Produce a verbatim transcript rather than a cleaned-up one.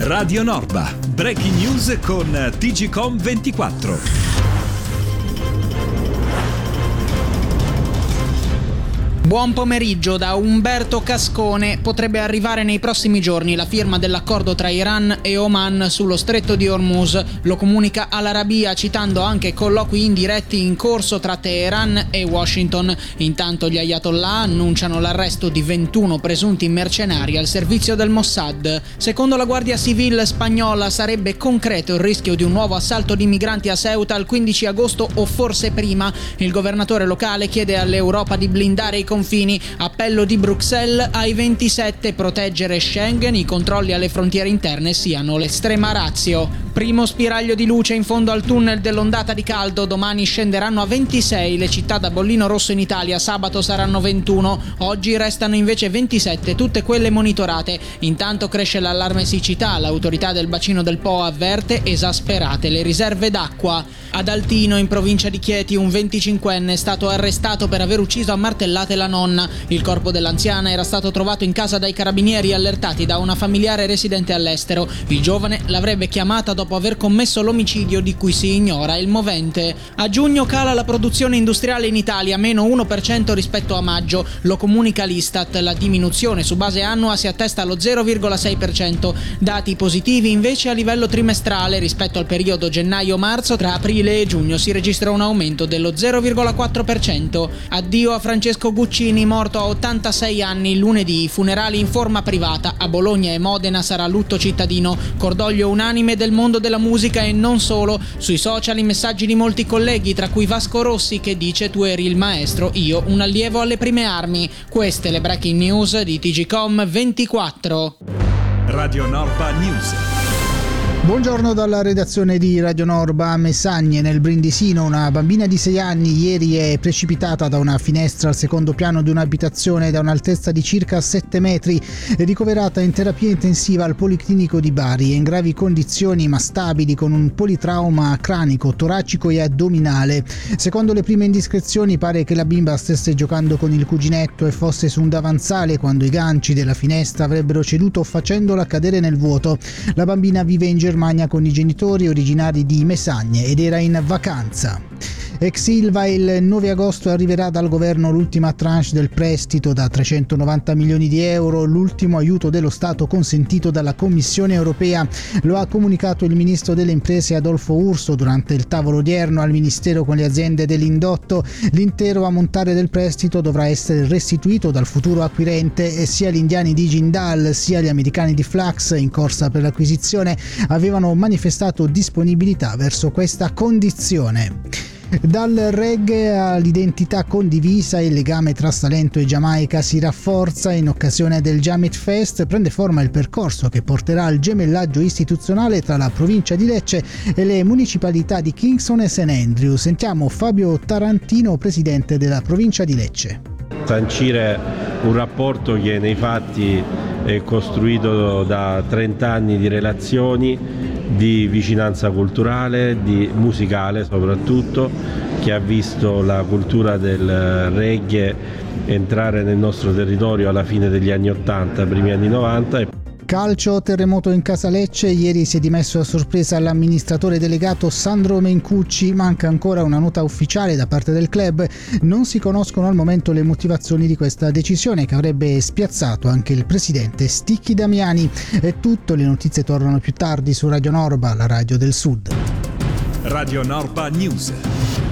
Radio Norba, breaking news con T G Com ventiquattro. Buon pomeriggio da Umberto Cascone. Potrebbe arrivare nei prossimi giorni la firma dell'accordo tra Iran e Oman sullo stretto di Hormuz. Lo comunica Al Arabiya citando anche colloqui indiretti in corso tra Teheran e Washington. Intanto gli Ayatollah annunciano l'arresto di ventuno presunti mercenari al servizio del Mossad. Secondo la Guardia Civile spagnola sarebbe concreto il rischio di un nuovo assalto di migranti a Ceuta il quindici agosto o forse prima. Il governatore locale chiede all'Europa di blindare i confini. Appello di Bruxelles ai ventisette: proteggere Schengen, i controlli alle frontiere interne siano l'estrema ratio. Primo spiraglio di luce in fondo al tunnel dell'ondata di caldo, domani scenderanno a ventisei le città da bollino rosso in Italia, sabato saranno ventuno, oggi restano invece ventisette, tutte quelle monitorate. Intanto cresce l'allarme siccità, l'autorità del bacino del Po avverte esasperate le riserve d'acqua. Ad Altino, in provincia di Chieti, un venticinquenne è stato arrestato per aver ucciso a martellate la nonna. Il corpo dell'anziana era stato trovato in casa dai carabinieri allertati da una familiare residente all'estero. Il giovane l'avrebbe chiamata dopo aver commesso l'omicidio di cui si ignora il movente. A giugno cala la produzione industriale in Italia, meno uno per cento rispetto a maggio, lo comunica l'Istat. La diminuzione su base annua si attesta allo zero virgola sei per cento. Dati positivi invece a livello trimestrale rispetto al periodo gennaio-marzo. Tra aprile e giugno si registra un aumento dello zero virgola quattro per cento. Addio a Francesco Guccini, morto a ottantasei anni lunedì. Funerali in forma privata. A Bologna e Modena sarà lutto cittadino. Cordoglio unanime del mondo della musica e non solo. Sui social i messaggi di molti colleghi, tra cui Vasco Rossi che dice: tu eri il maestro, io un allievo alle prime armi. Queste le breaking news di T G Com ventiquattro. Radio Norba News. Buongiorno dalla redazione di Radio Norba. A Messagne, nel Brindisino, una bambina di sei anni ieri è precipitata da una finestra al secondo piano di un'abitazione da un'altezza di circa sette metri. È ricoverata in terapia intensiva al Policlinico di Bari. È in gravi condizioni ma stabili, con un politrauma cranico, toracico e addominale. Secondo le prime indiscrezioni pare che la bimba stesse giocando con il cuginetto e fosse su un davanzale quando i ganci della finestra avrebbero ceduto facendola cadere nel vuoto. La bambina vive in Germania con i genitori originari di Messagne ed era in vacanza. Ex Ilva, il nove agosto arriverà dal governo l'ultima tranche del prestito da trecentonovanta milioni di euro, l'ultimo aiuto dello Stato consentito dalla Commissione europea. Lo ha comunicato il ministro delle imprese Adolfo Urso durante il tavolo odierno al Ministero con le aziende dell'indotto. L'intero ammontare del prestito dovrà essere restituito dal futuro acquirente e sia gli indiani di Jindal sia gli americani di Flux, in corsa per l'acquisizione, avevano manifestato disponibilità verso questa condizione. Dal reggae all'identità condivisa, il legame tra Salento e Giamaica si rafforza. In occasione del Jamit Fest prende forma il percorso che porterà al gemellaggio istituzionale tra la provincia di Lecce e le municipalità di Kingston e Saint Andrew. Sentiamo Fabio Tarantino, presidente della provincia di Lecce. Sancire un rapporto che nei fatti è costruito da trenta anni di relazioni, di vicinanza culturale, di musicale soprattutto, che ha visto la cultura del reggae entrare nel nostro territorio alla fine degli anni ottanta, primi anni novanta. Calcio, terremoto in casa Lecce. Ieri si è dimesso a sorpresa l'amministratore delegato Sandro Mencucci. Manca ancora una nota ufficiale da parte del club. Non si conoscono al momento le motivazioni di questa decisione, che avrebbe spiazzato anche il presidente Sticchi Damiani. È tutto, le notizie tornano più tardi su Radio Norba, la radio del Sud. Radio Norba News.